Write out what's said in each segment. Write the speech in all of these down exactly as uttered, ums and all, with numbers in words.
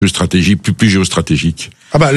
stratégie, plus, plus géostratégique. Ah bah,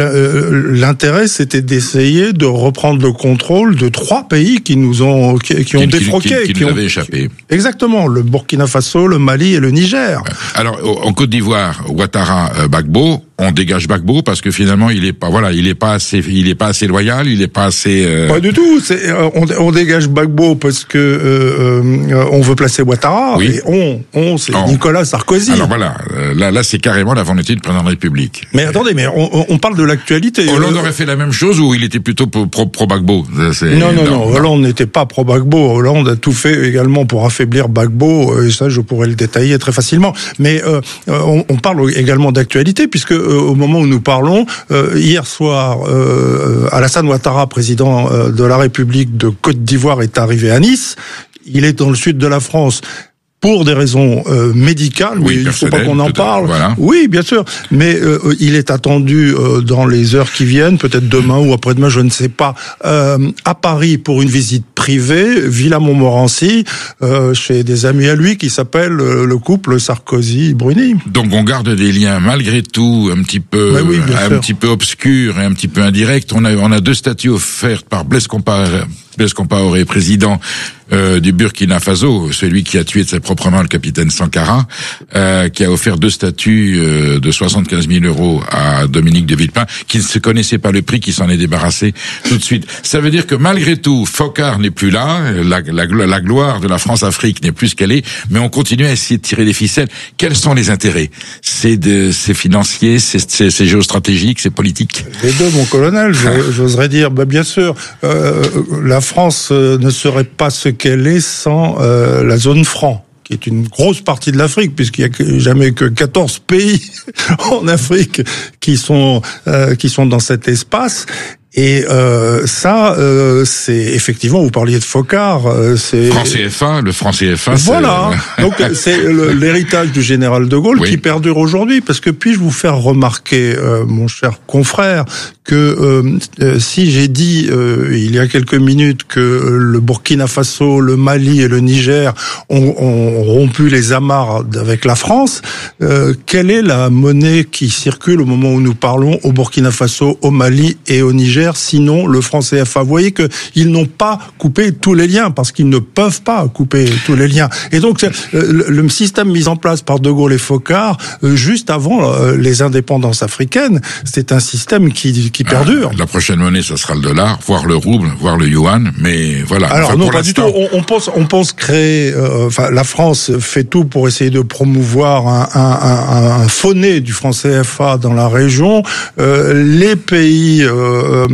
l'intérêt, c'était d'essayer de reprendre le contrôle de trois pays qui nous ont, qui, qui ont qui, défroqué. Qui, qui, qui nous ont, avaient échappé. Exactement. Le Burkina Faso, le Mali et le Niger. Alors, en Côte d'Ivoire, Ouattara, euh, Gbagbo, on dégage Gbagbo parce que finalement, il est pas, voilà, il est pas assez, il est pas assez loyal, il est pas assez, euh... Pas du tout. C'est, euh, on, on dégage Gbagbo parce que, euh, euh, on veut placer Ouattara. Oui. Et on, on, c'est on. Nicolas Sarkozy. Alors voilà. Euh, là, là, c'est carrément la volonté du président de la République. Mais attendez, mais on, on parle de l'actualité. Hollande aurait fait la même chose ou il était plutôt pro, pro, pro Gbagbo? Non, non, non. Hollande n'était pas pro Gbagbo. Hollande a tout fait également pour affaiblir Gbagbo. Et ça, je pourrais le détailler très facilement. Mais euh, on, on parle également d'actualité puisque euh, au moment où nous parlons, euh, hier soir, euh, Alassane Ouattara, président euh, de la République de Côte d'Ivoire, est arrivé à Nice. Il est dans le sud de la France. Pour des raisons euh, médicales, oui, mais il ne faut pas qu'on en parle. Voilà. Oui, bien sûr, mais euh, il est attendu euh, dans les heures qui viennent, peut-être demain ou après-demain, je ne sais pas, euh, à Paris pour une visite privée, Villa Montmorency, euh, chez des amis à lui qui s'appellent euh, le couple Sarkozy-Bruni. Donc on garde des liens malgré tout un petit peu, oui, un sûr. petit peu obscurs et un petit peu indirects. On a, on a deux statues offertes par Blaise Compaoré, Blaise Compaoré, président euh, du Burkina Faso, celui qui a tué de ses propres mains le capitaine Sankara, euh, qui a offert deux statues euh, de soixante-quinze mille euros à Dominique de Villepin, qui ne se connaissait pas le prix, qui s'en est débarrassé tout de suite. Ça veut dire que malgré tout, Foccart n'est plus là, la, la, la gloire de la France-Afrique n'est plus ce qu'elle est, mais on continue à essayer de tirer les ficelles. Quels sont les intérêts? C'est de, c'est financier, c'est, c'est, c'est géostratégique, c'est politique? Les deux, mon colonel, j'oserais dire, bah, bien sûr, euh, la France ne serait pas ce qu'elle est sans euh, la zone franc, qui est une grosse partie de l'Afrique, puisqu'il n'y a jamais que quatorze pays en Afrique qui sont euh, qui sont dans cet espace. Et euh, ça, euh, c'est effectivement, vous parliez de Foccart, euh, c'est franc C F A, le franc C F A. Voilà. C'est... Donc c'est le, l'héritage du général de Gaulle oui. qui perdure aujourd'hui. Parce que puis-je vous faire remarquer, euh, mon cher confrère, que euh, euh, si j'ai dit euh, il y a quelques minutes que le Burkina Faso, le Mali et le Niger ont, ont rompu les amarres avec la France, euh, quelle est la monnaie qui circule au moment où nous parlons au Burkina Faso, au Mali et au Niger? Sinon le franc C F A. Vous voyez qu'ils n'ont pas coupé tous les liens, parce qu'ils ne peuvent pas couper tous les liens. Et donc, le, le système mis en place par De Gaulle et Foccart, juste avant les indépendances africaines, c'est un système qui, qui perdure. Ah, la prochaine monnaie, ça sera le dollar, voire le rouble, voire le yuan, mais voilà. Alors enfin, non, pour pas du tout. On, on pense, on pense créer, euh, enfin, la France fait tout pour essayer de promouvoir un, un, un, un faux-nez du franc C F A dans la région. Euh, les pays, euh,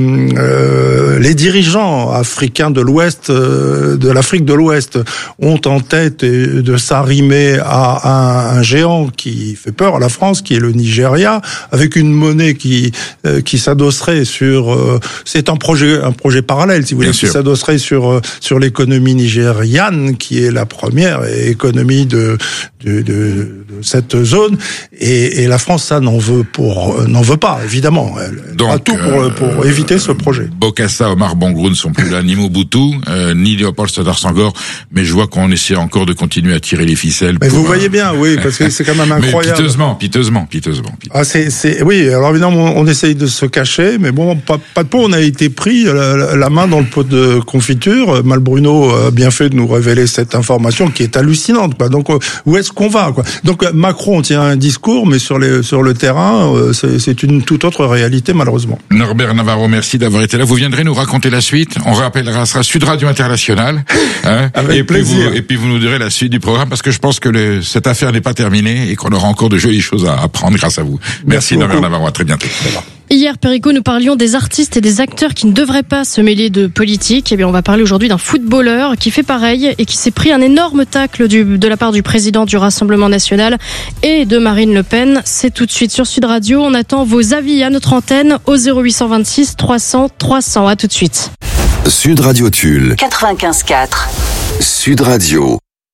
Euh, les dirigeants africains de l'Ouest, euh, de l'Afrique de l'Ouest, ont en tête de s'arrimer à un, un géant qui fait peur à la France, qui est le Nigeria, avec une monnaie qui euh, qui s'adosserait sur. Euh, c'est un projet, un projet parallèle, si vous voulez, qui s'adosserait sur euh, sur l'économie nigériane, qui est la première économie de de, de, de cette zone. Et, et la France, ça n'en veut pour n'en veut pas, évidemment. Elle, Donc, a tout pour euh, pour éviter ce projet. Bokassa, Omar Bongo ne sont plus là, ni Mobutu, euh, ni Léopold Sédar Senghor, mais je vois qu'on essaie encore de continuer à tirer les ficelles. Mais pour, vous voyez bien, oui, parce que c'est quand même incroyable. Mais piteusement, piteusement, piteusement. piteusement. Ah, c'est, c'est, oui, alors évidemment, on, on essaye de se cacher, mais bon, pas, pas de peau, on a été pris la, la main dans le pot de confiture. Malbruno a bien fait de nous révéler cette information qui est hallucinante, quoi. Donc, où est-ce qu'on va, quoi? Donc, Macron tient un discours, mais sur les, sur le terrain, c'est, c'est une toute autre réalité, malheureusement. Norbert Navarro, merci d'avoir été là. Vous viendrez nous raconter la suite. On rappellera, ce sera Sud Radio International. Hein, Avec et plaisir. Puis vous, et puis vous nous direz la suite du programme, parce que je pense que le, cette affaire n'est pas terminée et qu'on aura encore de jolies choses à apprendre grâce à vous. Merci, merci Norbert Navarro. À très bientôt. Hier, Perico, nous parlions des artistes et des acteurs qui ne devraient pas se mêler de politique. Eh bien, on va parler aujourd'hui d'un footballeur qui fait pareil et qui s'est pris un énorme tacle du, de la part du président du Rassemblement National et de Marine Le Pen. C'est tout de suite sur Sud Radio. On attend vos avis à notre antenne au zéro huit cent vingt-six trois cents trois cents. À tout de suite. Sud Radio Tulle. quatre-vingt-quinze quatre. Sud Radio.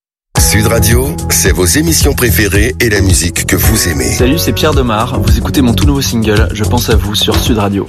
Sud Radio, c'est vos émissions préférées et la musique que vous aimez. Salut, c'est Pierre Demar. Vous écoutez mon tout nouveau single, Je pense à vous, sur Sud Radio.